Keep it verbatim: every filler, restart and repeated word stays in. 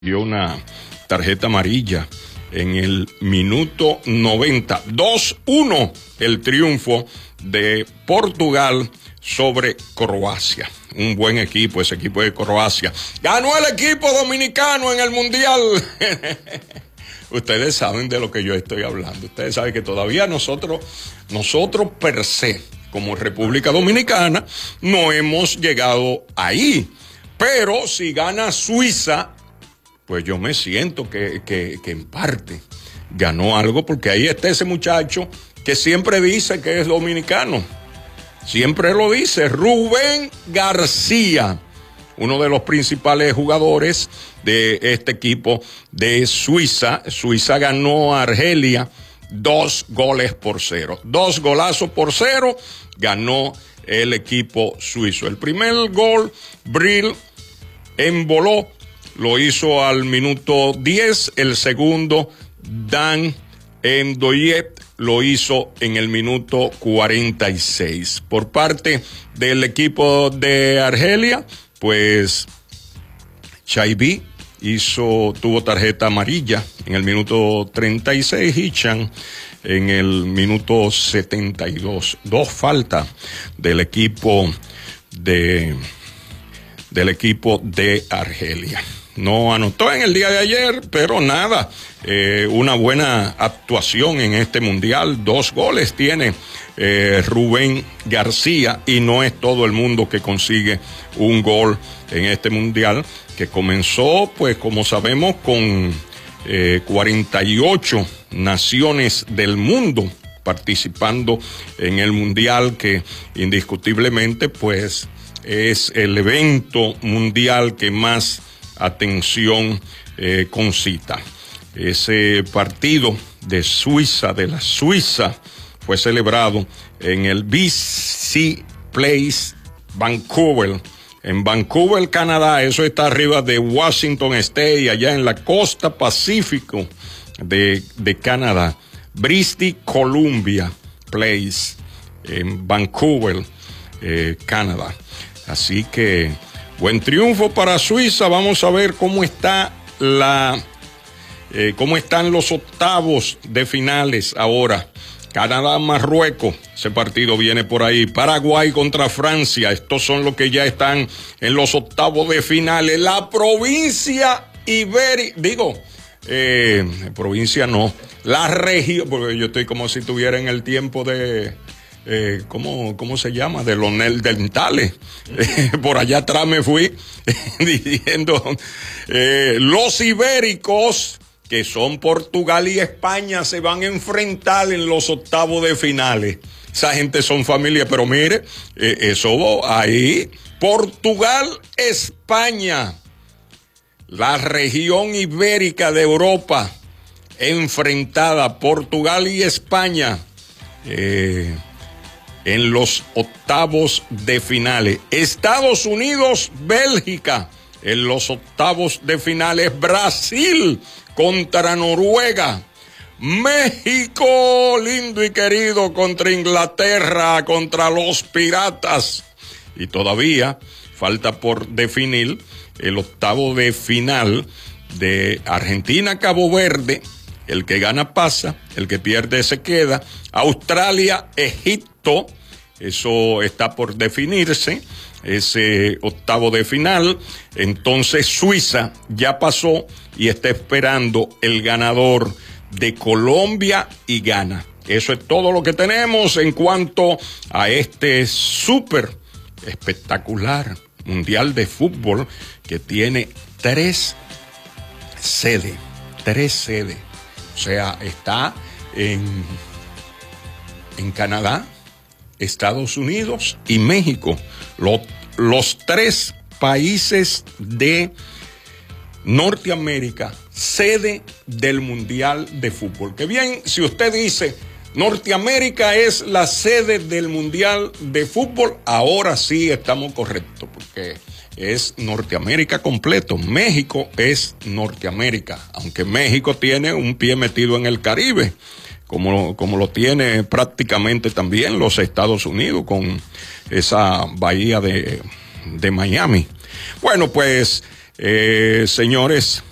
dio una tarjeta amarilla en el minuto noventa. dos uno el triunfo de Portugal sobre Croacia. Un buen equipo, ese equipo de Croacia. Ganó el equipo dominicano en el Mundial. Ustedes saben de lo que yo estoy hablando. Ustedes saben que todavía nosotros, nosotros per se, como República Dominicana, no hemos llegado ahí. Pero si gana Suiza, pues yo me siento que, que, que en parte ganó algo, porque ahí está ese muchacho que siempre dice que es dominicano. Siempre lo dice, Rubén García, uno de los principales jugadores de este equipo de Suiza. Suiza ganó a Argelia dos goles por cero. Dos golazos por cero ganó el equipo suizo. El primer gol, Bril emboló, lo hizo al minuto diez. El segundo, Dan Ndoye, lo hizo en el minuto cuarenta y seis. Por parte del equipo de Argelia, pues Chaibi hizo, tuvo tarjeta amarilla en el minuto treinta y seis, Hichan en el minuto setenta y dos. Dos faltas del equipo de del equipo de Argelia. No anotó en el día de ayer, pero nada, eh, una buena actuación en este mundial. Dos goles tiene eh, Rubén García, y no es todo el mundo que consigue un gol en este mundial, que comenzó, pues como sabemos, con eh, cuarenta y ocho naciones del mundo participando en el mundial, que indiscutiblemente pues es el evento mundial que más atención eh, concita. Ese partido de Suiza, de la Suiza, fue celebrado en el B C Place Vancouver, en Vancouver, Canadá. Eso está arriba de Washington State, allá en la costa pacífico de, de Canadá. British Columbia Place, en Vancouver, eh, Canadá. Así que buen triunfo para Suiza. Vamos a ver cómo está la, eh, cómo están los octavos de finales ahora. Canadá, Marruecos, ese partido viene por ahí. Paraguay contra Francia, estos son los que ya están en los octavos de finales. La provincia ibérica, digo, eh, provincia no, la región, porque yo estoy como si estuviera en el tiempo de... Eh, ¿cómo, ¿Cómo se llama? De los dentales. Eh, por allá atrás me fui diciendo eh, los ibéricos, que son Portugal y España, se van a enfrentar en los octavos de finales. Esa gente son familia, pero mire, eh, eso ahí, Portugal, España, la región ibérica de Europa, enfrentada Portugal y España, eh, en los octavos de finales. Estados Unidos, Bélgica, en los octavos de finales. Brasil contra Noruega. México, lindo y querido, contra Inglaterra, contra los Piratas. Y todavía falta por definir el octavo de final de Argentina, Cabo Verde. El que gana pasa, el que pierde se queda. Australia, Egipto, eso está por definirse, ese octavo de final. Entonces Suiza ya pasó y está esperando el ganador de Colombia y Ghana. Eso es todo lo que tenemos en cuanto a este súper espectacular mundial de fútbol, que tiene tres sedes, tres sedes. O sea, está en, en Canadá, Estados Unidos y México. Los, los tres países de Norteamérica, sede del Mundial de Fútbol. Que bien, si usted dice Norteamérica es la sede del Mundial de Fútbol, ahora sí estamos correctos, porque es Norteamérica completo. México es Norteamérica, aunque México tiene un pie metido en el Caribe, como, como lo tiene prácticamente también los Estados Unidos con esa bahía de, de Miami. Bueno, pues, eh, señores,